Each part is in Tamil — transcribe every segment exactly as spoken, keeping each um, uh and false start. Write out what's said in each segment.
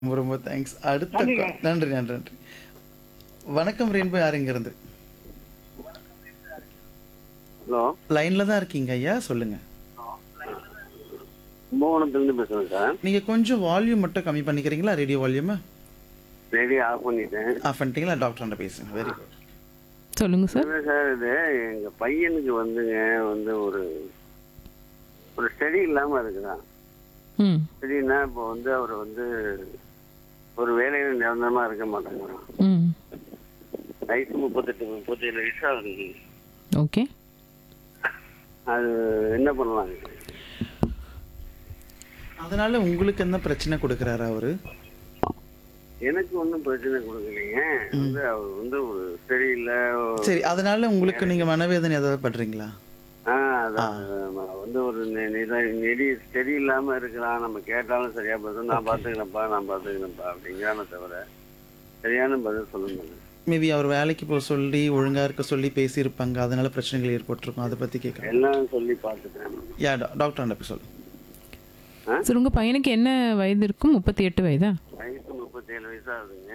ரொம்ப ரொம்ப தேங்க்ஸ். அடுத்த நன்றிங்க. கா நன்றி, நன்றி, நன்றி. வணக்கம் ரெயின்போ யார் இங்கருந்து? ஹலோ. லைன்ல தான் இருக்கீங்க ஐயா, சொல்லுங்க. கும்பகோணத்துலேருந்து பேசுகிறேன் சார். நீங்க கொஞ்சம் வால்யூம் மட்டும் கம்மி பண்ணிக்கிறீங்களா? ரேடியோ வால்யூம? ரேடியோ ஆஃப் பண்ணிட்டேன். ஆஃப் பண்ணிட்டீங்களா? டாக்டர்கிட்ட பேசுங்க. Very good. சொல்லுங்க சார். இல்லை சார், இது எங்கள் பையனுக்கு வந்துங்க வந்து ஒரு ஒரு ஸ்டடி இல்லாமல் இருக்குதான். ம் ஸ்டடின்னா இப்போ வந்து அவர் வந்து ஒரு வேலையில் நிரந்தரமாக இருக்க மாட்டாங்க. ம் வயசு முப்பத்தெட்டு முப்பத்தேழு வயசு ஆகுது. ஓகே. அது என்ன பண்ணலாங்க? அதனால உங்களுக்கு என்ன பிரச்சனை கொடுக்குறாரு அவரு? எனக்கு ஒன்றும் பிரச்சனை கொடுக்கலைங்க. வந்து அவர் வந்து ஒரு ஸ்டடி இல்லை. சரி, அதனால உங்களுக்கு நீங்க மனவேதனை ஏதாவது படுறீங்களா? ஆ அதான் வந்து ஒரு நெ- நித- நெடி ஸ்டடி இல்லாமல் இருக்கிறான். நம்ம கேட்டாலும் சரியா பதில் நான் பார்த்துக்கிறேன்ப்பா நான் பார்த்துக்கிறேன்ப்பா அப்படிங்கிறானே தவிர சரியான பதில் சொல்லுங்க. மேபி அவர் வேலைக்கு போக சொல்லி ஒழுங்கா இருக்க சொல்லி பேசியிருப்பாங்க, அதனால பிரச்சனைகள் ஏற்பட்டிருக்கும். அதை பத்தி கேட்குறேன். எல்லாம் சொல்லி பார்த்துட்டேன். யா டாக்டர் போய் சொல்லுங்க. சார் உங்கள் பையனுக்கு என்ன வயது இருக்கும்? முப்பத்தி எட்டு வயதா? வயசு முப்பத்தேழு வயசு ஆகுதுங்க.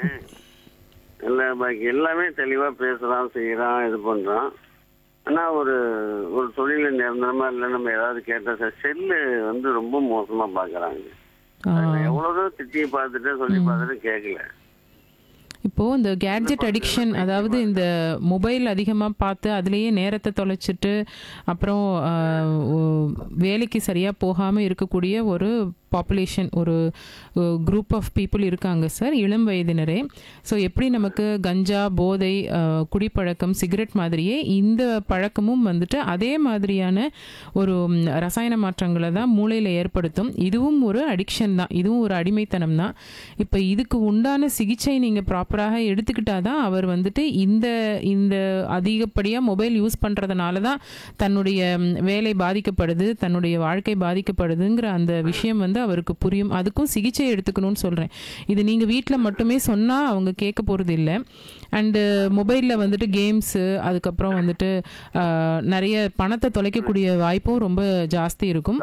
எல்லா பாக்கி எல்லாமே தெளிவாக பேசுகிறான், செய்கிறான், இது பண்ணுறான். ஆனால் ஒரு ஒரு தொழில நிரந்தரமாக இல்லை. நம்ம ஏதாவது கேட்டால் சார் செல்லு வந்து ரொம்ப மோசமாக பார்க்குறாங்க. எவ்வளோதான் திட்டி பார்த்துட்டு சொல்லி பார்த்துட்டு கேட்கல. இப்போது இந்த கேட்ஜெட் அடிக்ஷன், அதாவது இந்த மொபைல் அதிகமாக பார்த்து அதுலேயே நேரத்தை தொலைச்சிட்டு அப்புறம் ஆஹ், ஓ- வேலைக்கு சரியாக போகாமல் இருக்கக்கூடிய ஒரு பாப்புலேஷன், ஒரு குரூப் ஆஃப் பீப்புள் இருக்காங்க சார், இளம் வயதினரே. ஸோ எப்படி நமக்கு கஞ்சா, போதை, ஆஹ், குடிப்பழக்கம், சிகரெட் மாதிரியே இந்த பழக்கமும் வந்துட்டு அதே மாதிரியான ஒரு ம், ரசாயன மாற்றங்களை தான் மூளையில் ஏற்படுத்தும். இதுவும் ஒரு அடிக்ஷன் தான், இதுவும் ஒரு அடிமைத்தனம் தான். இப்போ இதுக்கு உண்டான சிகிச்சை நீங்கள் ப்ராப்பராக எடுத்துக்கிட்டா தான் அவர் வந்துட்டு இந்த இந்த அதிகப்படியாக மொபைல் யூஸ் பண்ணுறதுனால தான் தன்னுடைய ம், வேலை பாதிக்கப்படுது, தன்னுடைய வாழ்க்கை பாதிக்கப்படுதுங்கிற அந்த விஷயம் வந்து அவருக்கு புரியும். அதுக்கும் சிகிச்சை எடுத்துக்கணும்னு சொல்கிறேன். இது நீங்கள் வீட்டில் மட்டுமே சொன்னால் அவங்க கேட்க போகிறது இல்லை. அண்டு மொபைலில் வந்துட்டு கேம்ஸு, அதுக்கப்புறம் வந்துட்டு ஆஹ், நிறைய பணத்தை தொலைக்கக்கூடிய வாய்ப்பும் ரொம்ப ஜாஸ்தி இருக்கும்.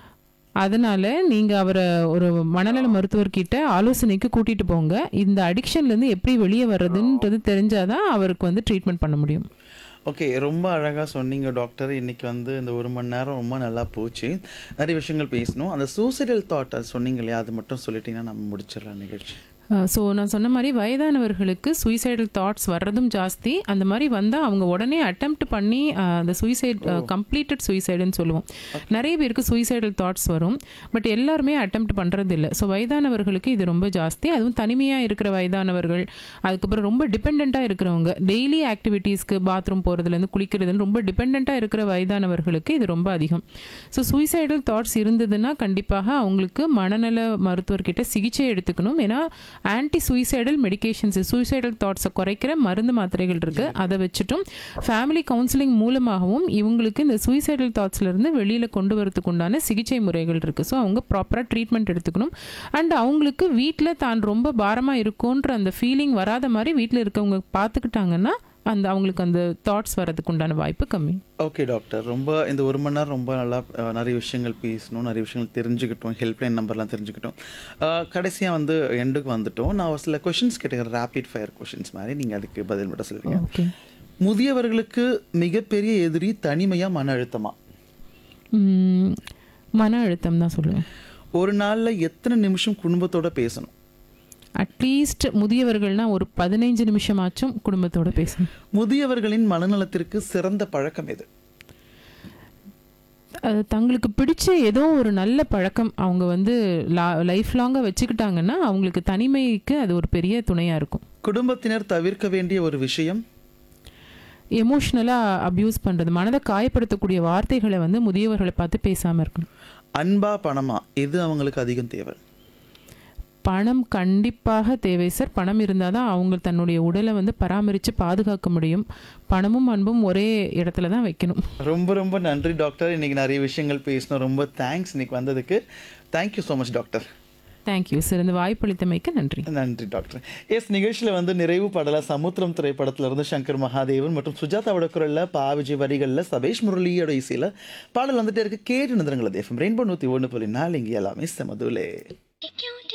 அதனால நீங்கள் அவரை ஒரு மனநல மருத்துவர்கிட்ட ஆலோசனைக்கு கூட்டிகிட்டு போங்க. இந்த அடிக்ஷன்லேருந்து எப்படி வெளியே வர்றதுன்றது தெரிஞ்சாதான் அவருக்கு வந்து ட்ரீட்மெண்ட் பண்ண முடியும். ஓகே, ரொம்ப அழகாக சொன்னீங்க டாக்டர். இன்னைக்கு வந்து இந்த ஒரு மணி நேரம் ரொம்ப நல்லா போச்சு. நிறைய விஷயங்கள் பேசணும். அந்த சூசைடல் தாட் அது சொன்னீங்க இல்லையா, அது மட்டும் சொல்லிட்டீங்கன்னா நம்ம முடிச்சிடலாம் நிகழ்ச்சி. ஸோ நான் சொன்ன மாதிரி வயதானவர்களுக்கு சூசைடல் தாட்ஸ் வர்றதும் ஜாஸ்தி. அந்த மாதிரி வந்தால் அவங்க உடனே அட்டெம்ப்ட் பண்ணி அஹ், அந்த சூசைட் கம்ப்ளீட்டட் சூசைடுன்னு சொல்லுவோம். நிறைய பேருக்கு சூசைடல் தாட்ஸ் வரும், பட் எல்லாருமே அட்டெம்ப்ட் பண்ணுறது இல்லை. ஸோ வயதானவர்களுக்கு இது ரொம்ப ஜாஸ்தி. அதுவும் தனிமையாக இருக்கிற வயதானவர்கள், அதுக்கப்புறம் ரொம்ப டிபெண்ட்டாக இருக்கிறவங்க, டெய்லி ஆக்டிவிட்டீஸ்க்கு பாத்ரூம் போகிறதுலேருந்து குளிக்கிறதுன்னு ரொம்ப டிபெண்ட்டாக இருக்கிற வயதானவர்களுக்கு இது ரொம்ப அதிகம். ஸோ சூசைடல் தாட்ஸ் இருந்ததுன்னா கண்டிப்பாக அவங்களுக்கு மனநல மருத்துவர்கிட்ட சிகிச்சை எடுத்துக்கணும். ஏன்னா ஆன்டி சூசைடல் மெடிகேஷன்ஸ், சூசைடல் தாட்ஸை குறைக்கிற மருந்து மாத்திரைகள் இருக்குது. அதை வச்சுட்டும் ஃபேமிலி கவுன்சிலிங் மூலமாகவும் இவங்களுக்கு இந்த சூசைடல் தாட்ஸ்லேருந்து வெளியில் கொண்டு வரதுக்கு உண்டான சிகிச்சை முறைகள் இருக்குது. ஸோ அவங்க ப்ராப்பராக ட்ரீட்மெண்ட் எடுத்துக்கணும். அண்ட் அவங்களுக்கு வீட்டில் தான் ரொம்ப பாரமாக இருக்கும்ன்ற அந்த ஃபீலிங் வராத மாதிரி வீட்டில் இருக்கவங்க பார்த்துக்கிட்டாங்கன்னா அந்த அவங்களுக்கு அந்த தாட்ஸ் வரதுக்கு உண்டான வாய்ப்பு கம்மி. ஓகே டாக்டர், ரொம்ப இந்த ஒரு மணி நேரம் ரொம்ப நல்லா அஹ், நிறைய விஷயங்கள் பேசணும், நிறைய விஷயங்கள் தெரிஞ்சுக்கிட்டோம், ஹெல்ப்லைன் நம்பர்லாம் தெரிஞ்சுக்கிட்டோம். கடைசியாக வந்து எண்டுக்கு வந்துட்டோம். நான் ஒரு சில கொஷின்ஸ் கேட்டுக்கிறேன், ரேபிட் ஃபயர் கொஷின்ஸ் மாதிரி. நீங்கள் அதுக்கு பதில் மட்டும் சொல்லுவீங்க. ஓகே. முதியவர்களுக்கு மிகப்பெரிய எதிரி தனிமையா மன அழுத்தமா? ம், மன அழுத்தம் தான் சொல்லுவேன். ஒரு நாளில் எத்தனை நிமிஷம் குடும்பத்தோட பேசணும்? அட்லீஸ்ட் முதியவர்கள்னா ஒரு பதினைஞ்சு நிமிஷமாச்சும் குடும்பத்தோட பேசணும். முதியவர்களின் மனநலத்திற்கு சிறந்த பழக்கம் எது? அது தங்களுக்கு பிடிச்ச ஏதோ ஒரு நல்ல பழக்கம் அவங்க வந்து லைஃப் லாங்காக வச்சுக்கிட்டாங்கன்னா அவங்களுக்கு தனிமைக்கு அது ஒரு பெரிய துணையாக இருக்கும். குடும்பத்தினர் தவிர்க்க வேண்டிய ஒரு விஷயம்? எமோஷ்னலாக அப்யூஸ் பண்ணுறது, மனதை காயப்படுத்தக்கூடிய வார்த்தைகளை வந்து முதியவர்களை பார்த்து பேசாமல் இருக்கணும். அன்பா பணமா, எது அவங்களுக்கு அதிகம் தேவை? பணம் கண்டிப்பாக தேவை சார். பணம் இருந்தால் தான் அவங்க தன்னுடைய உடலை வந்து பராமரித்து பாதுகாக்க முடியும். பணமும் அன்பும் ஒரே இடத்துல தான் வைக்கணும். ரொம்ப ரொம்ப நன்றி டாக்டர். இன்னைக்கு நிறைய விஷயங்கள் பேசணும். ரொம்ப தேங்க்ஸ் இன்னைக்கு வந்ததுக்கு. Thank you so much doctor. Thank you sir, இந்த வாய்ப்பளித்தமைக்கு நன்றி. நன்றி டாக்டர். எஸ், நிகழ்ச்சியில் வந்து நிறைவு பாடல சமுத்திரம் திரைப்படத்துல இருந்து சங்கர் மகாதேவன் மற்றும் சுஜாதாவோட குரல்ல, பா விஜய் வரிகளில், சபேஷ் முரளியோட இசையில் பாடல் வந்துட்டே இருக்கு. கேட்டு நிறுவனங்கள் எஃப்எம் ரெயின்போ நூற்றி ஒன்று புள்ளி நாலு, இங்கே எல்லாமே செமதுலே.